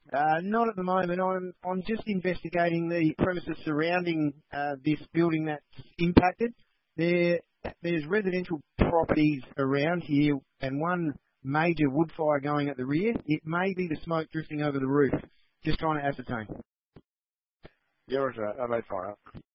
Not at the moment. I'm just investigating the premises surrounding this building that's impacted. There's residential properties around here and one major wood fire going at the rear. It may be the smoke drifting over the roof. Just trying to ascertain. Yeah, roger that. Adelaide Fire.